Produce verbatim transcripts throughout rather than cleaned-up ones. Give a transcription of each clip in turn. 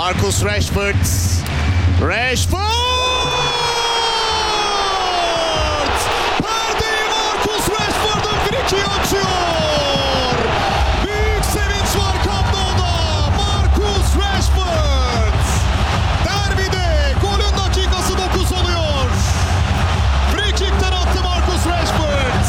Marcus Rashford. Rashford! Perdeyi Marcus Rashford'un friki açıyor. Büyük sevinç var Camp Nou'da. Marcus Rashford. Derbide golün dakikası dokuz oluyor. Frikikten attı Marcus Rashford.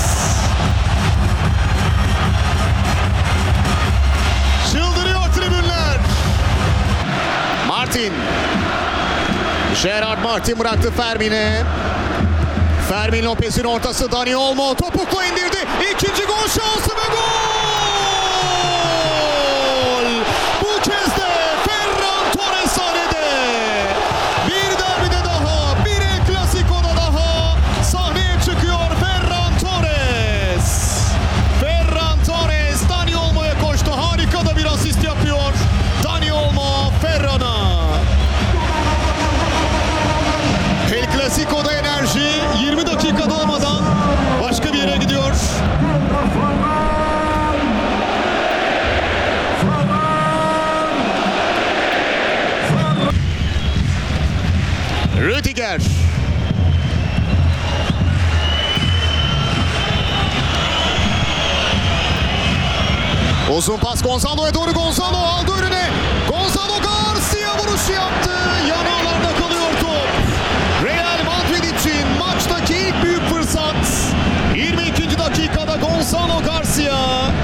Çıldırıyor tribünler. Martin. Gerard Martin bıraktı Fermin'e. Fermin Lopez'in ortası, Dani Olmo topukla indirdi. İkinci gol şansı ve gol! Bu kez de Ferran Torres sahnede. Bir derbide daha, bir El Clasico'da daha sahneye çıkıyor Ferran Torres. Ferran Torres Dani Olmo'ya koştu. Harika da bir asist yapıyor. Dani Olmo Ferran'a. El Clasico'da enerji yirmi dakika dolmadan başka bir yere gidiyor. Rüdiger. Uzun pas Gonzalo'ya doğru. Gonzalo aldı önüne. Gonzalo Garcia vuruşu yaptı. Yan ağlarda kalıyor top. Real Madrid için maçtaki ilk büyük fırsat. yirmi ikinci dakikada Gonzalo Garcia.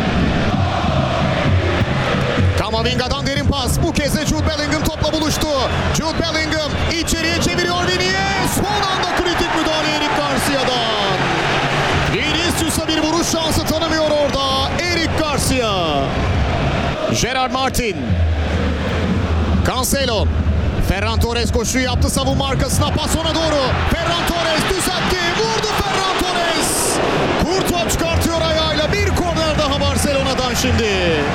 Kamavinga'dan derin pas. Bu kez de Jude Bellingham topla buluştu. Jude Bellingham içeriye çeviriyor Vinicius. Son anda kritik müdahale Eric Garcia'dan. Vinicius'a bir vuruş şansı tanımıyor orada Eric Garcia. Gerard Martin. Cancelo. Ferran Torres koşuyu yaptı savunma arkasına, pas ona doğru. Ferran Torres düzeltti, vurdu Ferran Torres. Courtois çıkartıyor ayağıyla, bir korner daha Barcelona'dan şimdi.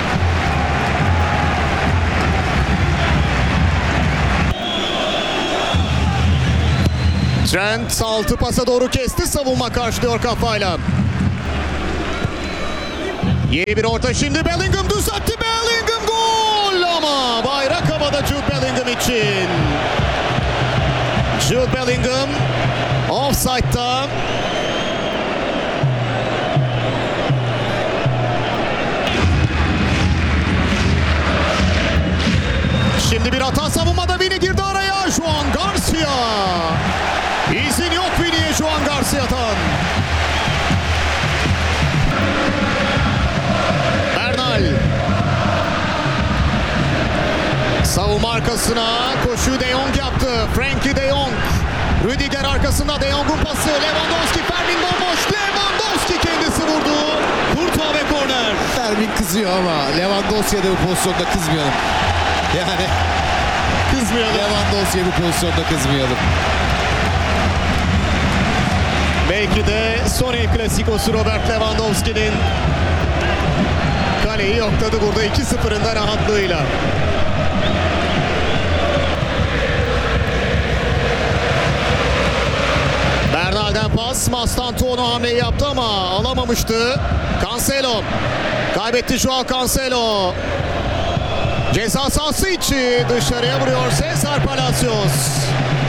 Trent altı pasa doğru kesti, savunma karşılıyor kafayla. Yeni bir orta şimdi, Bellingham düzeltti, Bellingham gol ama bayrak havada Jude Bellingham için. Jude Bellingham offside'da. Şimdi bir hata savunmada, Vini girdi araya. Juan Garcia. İzin yok Vini'ye Juan Garcia'dan. Bernal. Savunma arkasına koşuyu De Jong yaptı. Frenkie De Jong. Rüdiger arkasında, De Jong'un pası. Lewandowski, Fermin bomboş. Lewandowski kendisi vurdu. Courtois ve korner. Fermin kızıyor ama Lewandowski'ye de bu pozisyonda kızmayalım. Yani Kızmayalım. Lewandowski'ye bu pozisyonda kızmayalım. Belki de son El Clasico'su Robert Lewandowski'nin. Kaleyi yokladı burada iki sıfırın da rahatlığıyla. Bernal'den pas. Mastantuono hamleyi yaptı ama alamamıştı. Cancelo. Kaybetti Joao Cancelo. Ceza sahası içi dışarıya vuruyor Cesar Palacios.